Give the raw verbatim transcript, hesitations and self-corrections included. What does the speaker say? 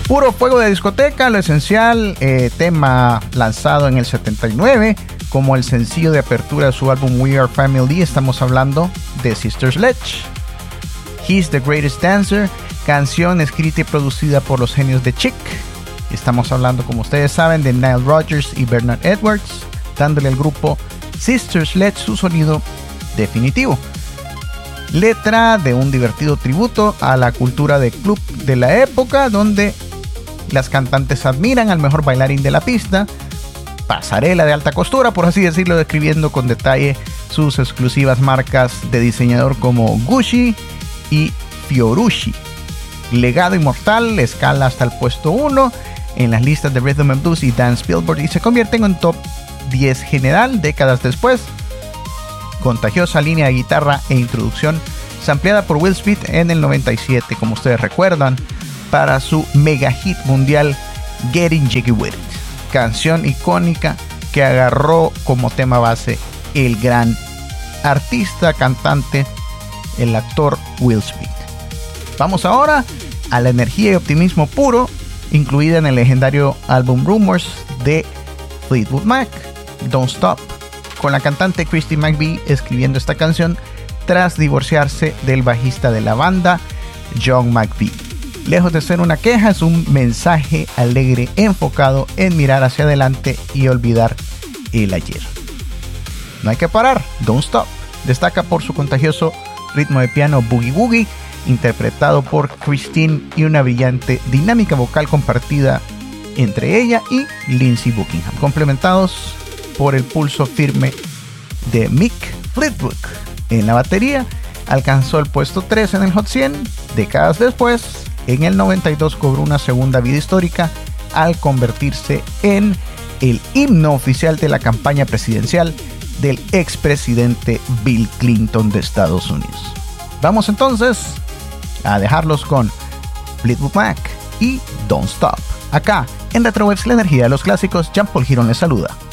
Puro fuego de discoteca, lo esencial, eh, tema lanzado en el setenta y nueve como el sencillo de apertura de su álbum We Are Family. Estamos hablando de Sister Sledge. He's the Greatest Dancer, canción escrita y producida por los genios de Chic. Estamos hablando, como ustedes saben, de Nile Rodgers y Bernard Edwards, dándole al grupo Sister Sledge su sonido definitivo. Letra de un divertido tributo a la cultura de club de la época, donde las cantantes admiran al mejor bailarín de la pista, pasarela de alta costura, por así decirlo, describiendo con detalle sus exclusivas marcas de diseñador como Gucci y Fiorucci. Legado inmortal, escala hasta el puesto uno en las listas de Rhythm and Blues y Dance Billboard y se convierte en un top diez general décadas después. Contagiosa línea de guitarra e introducción sampleada por Will Smith en el noventa y siete, como ustedes recuerdan, para su mega hit mundial Getting Jiggy With It, canción icónica que agarró como tema base el gran artista, cantante, el actor Will Smith. Vamos ahora a la energía y optimismo puro incluida en el legendario álbum Rumors de Fleetwood Mac, Don't Stop, con la cantante Christy McVie escribiendo esta canción tras divorciarse del bajista de la banda, John McVie. Lejos de ser una queja, es un mensaje alegre enfocado en mirar hacia adelante y olvidar el ayer. No hay que parar, Don't Stop. Destaca por su contagioso ritmo de piano Boogie Woogie, interpretado por Christine, y una brillante dinámica vocal compartida entre ella y Lindsey Buckingham, complementados por el pulso firme de Mick Fleetwood. En la batería alcanzó el puesto tres en el Hot cien. Décadas después, en el noventa y dos cobró una segunda vida histórica al convertirse en el himno oficial de la campaña presidencial del expresidente Bill Clinton de Estados Unidos. Vamos entonces a dejarlos con Fleetwood Mac y Don't Stop, acá en Retrowebs, la energía de los clásicos. Jean Paul Girón les saluda.